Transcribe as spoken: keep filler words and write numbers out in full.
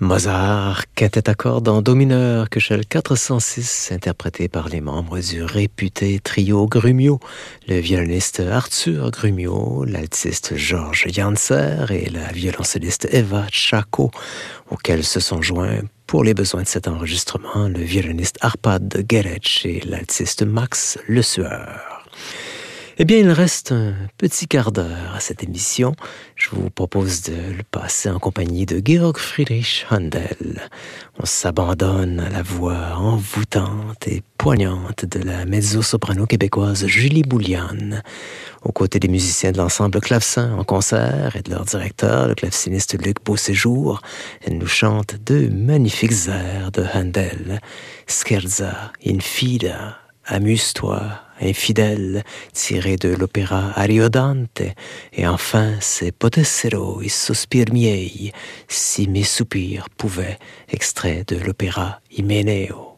Mozart, quintette à cordes en do mineur, Köchel quatre cent six, interprété par les membres du réputé trio Grumio, le violoniste Arthur Grumio, l'altiste Georges Janser et la violoncelliste Eva Tchako, auxquels se sont joints, pour les besoins de cet enregistrement, le violoniste Arpad Gerec et l'altiste Max Le Sueur. Eh bien, il reste un petit quart d'heure à cette émission. Je vous propose de le passer en compagnie de Georg Friedrich Händel. On s'abandonne à la voix envoûtante et poignante de la mezzo-soprano québécoise Julie Bouliane, aux côtés des musiciens de l'ensemble Clavecin en concert et de leur directeur, le claveciniste Luc Beauséjour. Elle nous chante deux magnifiques airs de Händel, Scherza infida, amuse-toi, infidèle, tiré de l'opéra Ariodante, et enfin c'est Potessero i sospir miei, si mes soupirs pouvaient, extrait de l'opéra Imeneo.